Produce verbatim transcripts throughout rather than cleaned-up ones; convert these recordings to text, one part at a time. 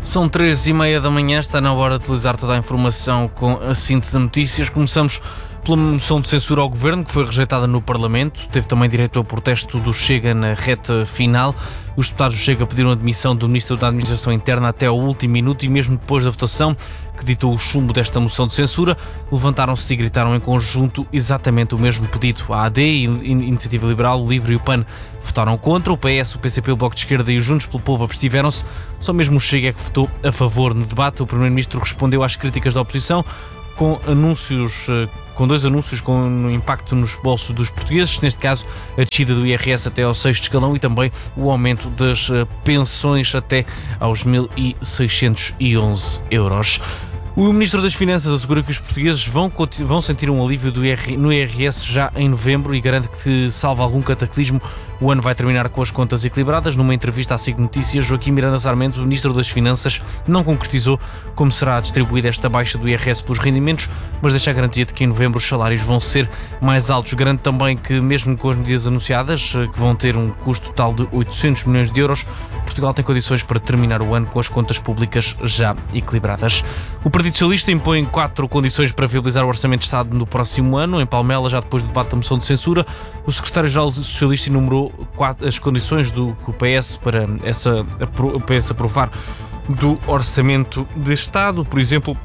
São três e meia da manhã, está na hora de utilizar toda a informação com a síntese de notícias. Começamos pela moção de censura ao Governo, que foi rejeitada no Parlamento. Teve também direito ao protesto do Chega na reta final. Os deputados do Chega pediram a demissão do Ministro da Administração Interna até ao último minuto e mesmo depois da votação, que ditou o chumbo desta moção de censura, levantaram-se e gritaram em conjunto exatamente o mesmo pedido. A AD, a Iniciativa Liberal, o LIVRE e o PAN votaram contra. O P S, o P C P, o Bloco de Esquerda e o Juntos pelo Povo abstiveram-se. Só mesmo o Chega é que votou a favor. No debate, o Primeiro-Ministro respondeu às críticas da oposição com anúncios, com dois anúncios com impacto nos bolsos dos portugueses, neste caso a descida do I R S até ao sexto escalão e também o aumento das pensões até aos mil seiscentos e onze euros. O Ministro das Finanças assegura que os portugueses vão, vão sentir um alívio do I R, no I R S já em novembro e garante que, salvo algum cataclismo, o ano vai terminar com as contas equilibradas. Numa entrevista à SIC Notícias, Joaquim Miranda Sarmento, o Ministro das Finanças, não concretizou como será distribuída esta baixa do I R S pelos rendimentos, mas deixa a garantia de que em novembro os salários vão ser mais altos. Garante também que, mesmo com as medidas anunciadas, que vão ter um custo total de oitocentos milhões de euros, Portugal tem condições para terminar o ano com as contas públicas já equilibradas. O Partido Socialista impõe quatro condições para viabilizar o Orçamento de Estado no próximo ano. Em Palmela, já depois do debate da moção de censura, o secretário-geral socialista enumerou quatro, as condições do P S para essa, para essa aprovar do Orçamento de Estado. Por exemplo,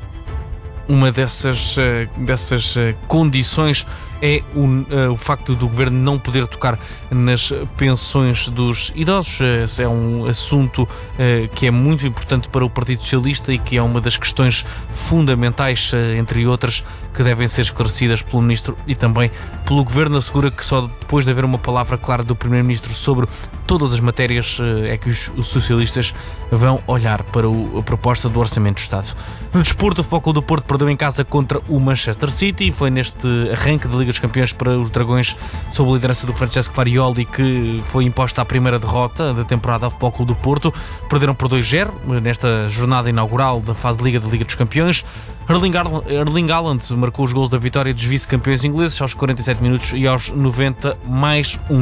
uma dessas, dessas condições é o, uh, o facto do Governo não poder tocar nas pensões dos idosos. Esse é um assunto uh, que é muito importante para o Partido Socialista e que é uma das questões fundamentais, uh, entre outras, que devem ser esclarecidas pelo Ministro e também pelo Governo. Assegura que só depois de haver uma palavra clara do Primeiro-Ministro sobre todas as matérias uh, é que os, os socialistas vão olhar para o, a proposta do Orçamento do Estado. No desporto, o Futebol Clube do Porto perdeu em casa contra o Manchester City e foi neste arranque da Liga dos Campeões para os Dragões, sob a liderança do Francesco Farioli, que foi imposta a primeira derrota da temporada ao Futebol Clube do Porto. Perderam por dois a zero nesta jornada inaugural da fase de Liga da Liga dos Campeões. Erling Haaland, Erling Haaland marcou os gols da vitória dos vice-campeões ingleses aos quarenta e sete minutos e aos noventa mais um.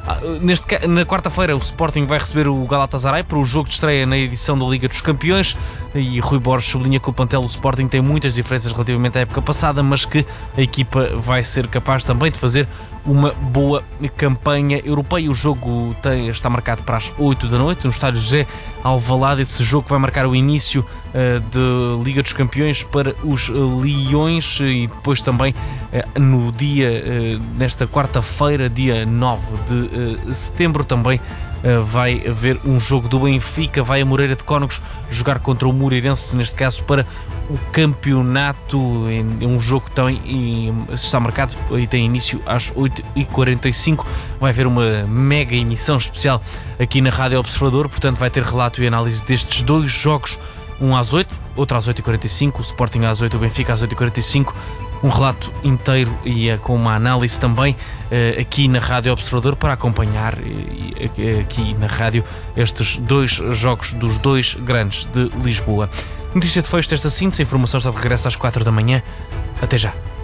Neste, na quarta-feira o Sporting vai receber o Galatasaray para o jogo de estreia na edição da Liga dos Campeões e Rui Borges sublinha que o plantel do Sporting tem muitas diferenças relativamente à época passada, mas que a equipa vai ser capaz também de fazer uma boa campanha europeia. O jogo tem, está marcado para as oito da noite no estádio José Alvalade. Esse jogo vai marcar o início uh, da Liga dos Campeões para os uh, Leões e depois também uh, no dia, uh, nesta quarta-feira, dia nove de setembro, também uh, vai haver um jogo do Benfica. Vai a Moreira de Cónegos jogar contra o Moreirense, neste caso para o campeonato. É um jogo que tem, e está marcado e tem início às oito e quarenta e cinco. Vai haver uma mega emissão especial aqui na Rádio Observador, portanto vai ter relato e análise destes dois jogos, um às oito, outro às oito e quarenta e cinco, o Sporting às oito, o Benfica às oito e quarenta e cinco. Um relato inteiro e uh, com uma análise também uh, aqui na Rádio Observador para acompanhar uh, uh, aqui na rádio estes dois jogos dos dois grandes de Lisboa. Notícia de fecho desta síntese, a informação está de regresso às quatro da manhã. Até já.